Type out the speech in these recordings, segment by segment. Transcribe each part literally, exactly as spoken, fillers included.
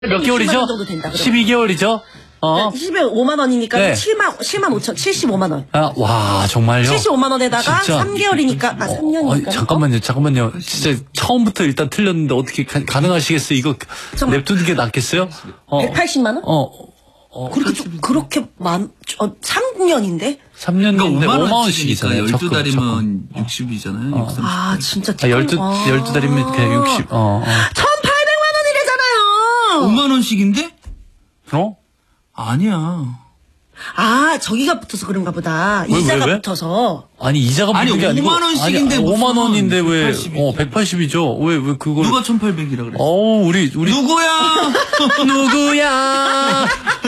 몇 개월이죠? 정도 된다, 십이 개월이죠? 어. 십오만 원이니까 네. 칠만, 칠만 오천, 칠십오만 원. 아, 와, 정말요? 칠십오만 원에다가 진짜. 삼 개월이니까, 아, 삼 년이니까. 어, 잠깐만요, 잠깐만요. 진짜 처음부터 일단 틀렸는데 어떻게 가, 가능하시겠어요? 이거 정말. 냅두는 게 낫겠어요? 어. 백팔십만 원? 어. 어. 그렇게, 좀, 그렇게 많, 어, 삼 년인데? 삼 년인데 그러니까 오만 원씩이잖아요. 열두 달이면 육십이잖아요. 어. 아, 진짜. 아, 열두, 열두 달이면 그냥 육십, 어, 어. 천팔백만 원이래잖아요! 오만 원씩인데? 어? 아니야. 아, 저기가 붙어서 그런가 보다. 왜, 이자가 왜, 왜? 붙어서. 아니, 이자가 아니, 붙는 게 아니고. 오만 원씩인데 아니, 무슨 오만 원인데 왜, 백팔십이지. 어, 백팔십이죠. 왜, 왜 그걸. 누가 천팔백이라 그랬어? 어우, 우리, 우리. 누구야? 누구야?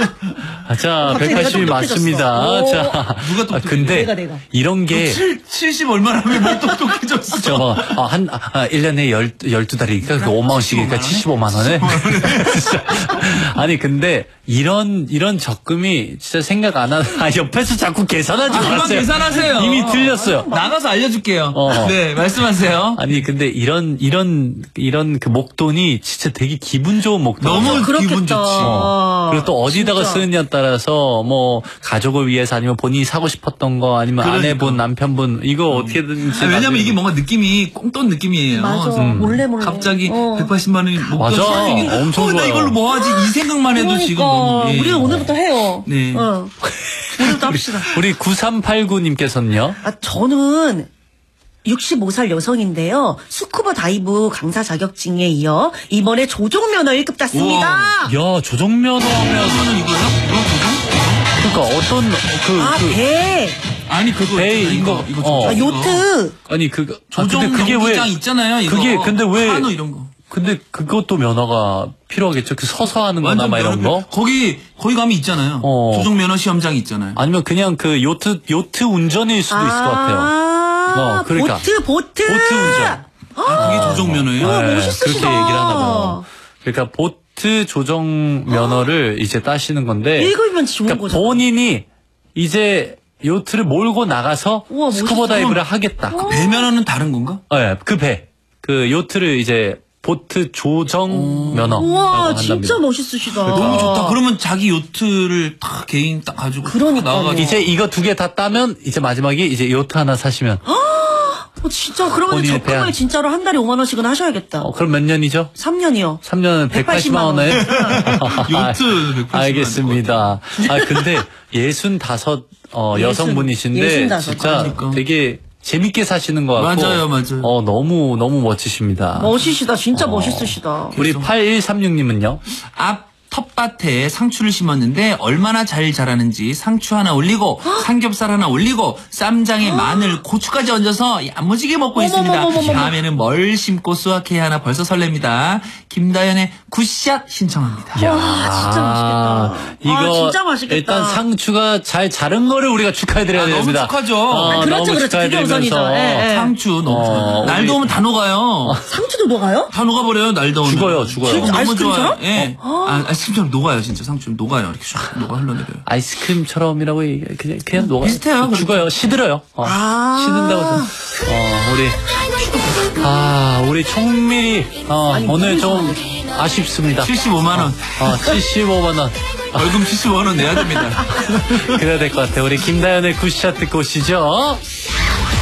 아, 자, 갑자기 백팔십이 내가 맞습니다. 똑똑해졌어. 자. 누가 아, 똑똑해? 근데, 내가, 내가. 이런 게. 칠, 칠십 얼마라면 뭘 똑똑해졌어? 저, 어, 한, 아, 일 년에 열, 열두 달이니까 그 오만 원씩이니까 칠십오만 원에? 진짜. 아니, 근데, 이런, 이런 적금이 진짜 생각 안 하는, 아, 옆에서 자꾸 계산하지 아, 그만 마세요. 계산하세요. 이미 틀렸어요. 나가서 알려줄게요. 어. 네, 말씀하세요. 아니, 근데 이런, 이런, 이런 그 목돈이 진짜 되게 기분 좋은 목돈. 너무 그렇겠다. 기분 좋지. 어. 그리고 또 어디다가 진짜. 쓰느냐에 따라서 뭐 가족을 위해서 아니면 본인이 사고 싶었던 거 아니면 그러니까. 아내분 남편분 이거 어떻게든지 아, 왜냐면 나중에- 이게 뭔가 느낌이 꽁돈 느낌이에요. 맞아. 음. 몰래 몰래. 갑자기 어. 백팔십만 원이 목돈 맞아. 생기니 엄청 어, 나 좋아요. 이걸로 뭐 하지? 이 생각만 해도 그러니까. 지금 너무. 예. 우리가 오늘부터 해요. 네. 어. 오늘부터 합시다. 우리 구삼팔구 님께서는요. 아, 저는 육십오 살 여성인데요. 스쿠버 다이브 강사 자격증에 이어 이번에 조종면허 일 급 땄습니다. 야, 조정면허 하면 이거는 이거요? 이거 그거? 그러니까 어떤 그, 아, 그 배. 아니 그거 배인 있잖아, 거. 이거 이거 어. 아, 조종, 요트. 아니 그 아, 조종 근데 그게 왜 연기장 있잖아요. 이거. 그게 근데 왜 한우 이런 거. 근데 그것도 면허가 필요하겠죠. 그 서서 하는 거나 완전 막 이런 면허 거. 거기 거기 가면 있잖아요. 어. 조종 면허 시험장 있잖아요. 아니면 그냥 그 요트 요트 운전일 수도 있을 것 같아요. 아, 어, 그러니까. 보트, 보트. 보트 운전. 아, 그게 조종 면허예요? 우와, 네, 멋있으시다. 그렇게 얘기를 하나 봐요. 그러니까 보트 조정 면허를 이제 따시는 건데 일 급이면 좋은 그러니까 거죠. 본인이 이제 요트를 몰고 나가서 우와, 스쿠버 멋있다. 다이브를 하겠다. 배 면허는 다른 건가? 네, 그 배. 그 요트를 이제 보트 조정 면허라고 우와, 한답니다. 진짜 멋있으시다. 너무 좋다. 그러면 자기 요트를 다 개인 딱 가지고 그러니까요. 나가지고 이제 이거 두 개 다 따면 이제 마지막에 이제 요트 하나 사시면 어, 진짜 그러면 본인의 적금을 대안. 진짜로 한 달에 오만 원씩은 하셔야겠다. 어, 그럼 몇 년이죠? 삼 년이요. 삼 년은 백팔십만 백팔십만 원에? 요트 백팔십만 알겠습니다. 아, 근데 예순다섯, 어, 예순, 여성분이신데, 예순다섯. 진짜 그러니까. 되게 재밌게 사시는 것 같고. 맞아요, 맞아요. 어, 너무, 너무 멋지십니다. 멋있시다. 진짜 멋있으시다. 우리 팔일삼육 님은요? 앞 텃밭에 상추를 심었는데 얼마나 잘 자라는지 상추 하나 올리고 삼겹살 하나 올리고 쌈장에 마늘, 고추까지 얹어서 야무지게 먹고 있습니다. 어머머머머머. 다음에는 뭘 심고 수확해야 하나 벌써 설렙니다. 김다연의 굿샷 신청합니다. 야, 진짜 맛있겠다. 이거 아, 진짜 맛있겠다. 일단 상추가 잘 자른 거를 우리가 축하해드려야 아, 너무 됩니다. 축하죠. 어, 아, 그렇죠, 너무 그렇죠. 그게 우선이죠. 축하해드리면서 예, 예. 상추 너무 어, 좋아요. 날 우리- 더우면 다 녹아요. 상추도 녹아요? 다 녹아버려요, 날 더우면. 죽어요, 죽어요. 지금 너무 아이스크림처럼? 좋아요. 예. 아, 아이스크림처럼 녹아요, 진짜. 상추는 녹아요. 이렇게 슉 녹아 흘러내려요. 아이스크림처럼이라고 얘기 그냥 그냥 녹아 비슷해요, 그렇게. 죽어요 시들어요 어, 아. 시든다고 해서 어 우리 아 우리 총밀이 어 오늘 좀 아쉽습니다. 칠십오만 원. 어 칠십오만 원 벌금 칠십오만 원 내야 됩니다. 그래야 될 것 같아요. 우리 김다연의 굿샷 듣고 오시죠.